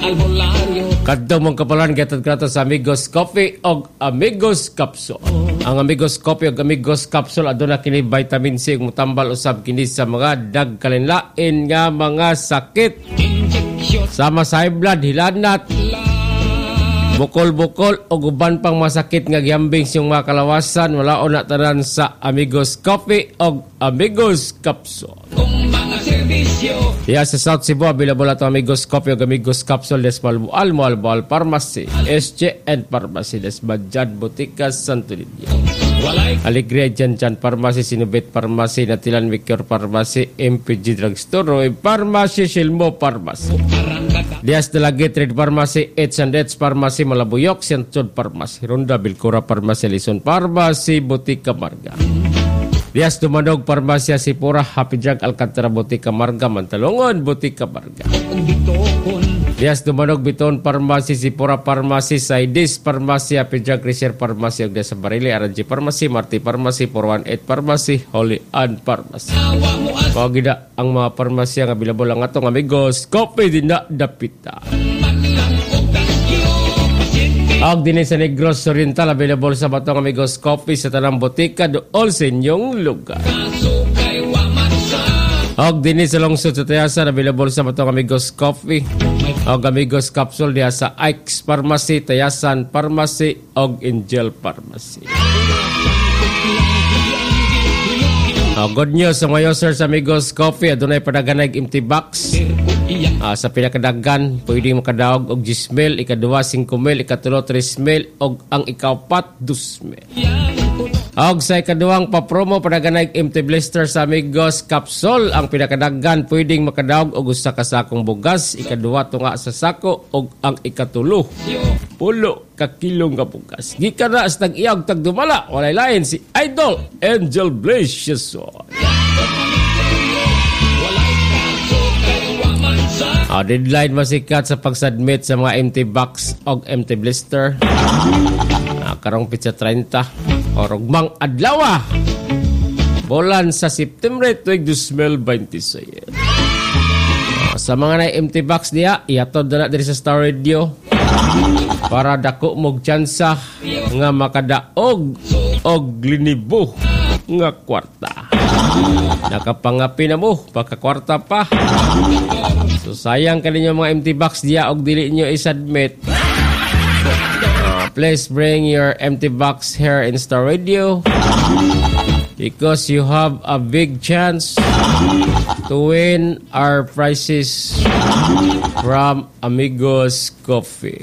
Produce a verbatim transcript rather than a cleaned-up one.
Kadto mong kapalan gatad krato sa Amigos Coffee og Amigos Capsule. Ang Amigos Coffee og Amigos Capsule aduna kini vitamin C ug mutambal usab kini sa mga dagkalinlain nga mga sakit. Sama sa high blood, hilanat, bukol-bukol o uban pang masakit nga giyambing siyang mga kalawasan, wala o na tanan sa Amigos Coffee o Amigos Capsule. Yeah, sa South Cebu, available ato Amigos Coffee o Amigos Capsule des Malbual, Malbual Pharmacy, S J N Pharmacy, des Badjan, Botica, Santo Niño. Alegria, Janjan Pharmacy, Sinubit Pharmacy, Natilan Victor Pharmacy, M P G Drugstore, Roy Pharmacy, Silmo Pharmacy. Dias de la Trade Pharmacy, H and H Pharmacy, Malabuyok, Sentod Pharmacy, Ronda, Bilcora Pharmacy, Lison Pharmacy, Botica Marga. Dias Dumanog Pharmacy, Sipura, Happy Drug, Alcantara, Botica Marga, Mantalongon, Botica Marga. Dias Dumanog Biton Pharmacy, Sipura Pharmacy, Saidis Pharmacy, Happy Drug, Reser Pharmacy, Ogda sa Barili, R G Pharmacy, Marti Pharmacy, four one eight Pharmacy, Holy Ann Pharmacy. Pagida ang mga pharmacy ang available ang atong Amigos Coffee din na dapita. Og din sa Negros Oriental available sa batong Amigos Coffee sa tanang botika dool sa inyong lugar. Og din sa Lungsod sa Tayasan available sa batong Amigos Coffee og Amigos Capsule diha sa Ike's Pharmacy, Tayasan Pharmacy og Angel Pharmacy. Oh, good news sa mga users sa Amigos Coffee. Adunay padaganay empty box. Uh, sa pinakadagan, pwede makadaog og ten mil, ikaduwa five mil, ikatulo three mil, og ang ikaupat two mil. Og sa ikaduwang papromo, padaganay empty blister sa Amigos Capsule. Ang pinakadagan, pwedeng makadaog og usa ka sakong bugas, ikaduwa tunga sa sako, og ang ikatulo pulo ka kilong nga bugas. Gikan na sa tag-iyag tagdumala, walay lain si Idol Angel Blaze Yason. Uh, deadline masikat sa pag-submit sa mga empty box o empty blister. Uh, karong pizza thirty o rugmang adlaw. Bolan sa September twenty twenty-six. Uh, sa mga na empty box diya, iatod na diri sa Star Radio para dako mog tsansa nga makadaog og linibo nga kwarta. Nakapangapi na mo, pagkakwarta pa. So sayang kaninyo mga empty box diya og dili nyo i-submit. Uh, please bring your empty box here in Star Radio because you have a big chance to win our prizes from Amigos Coffee.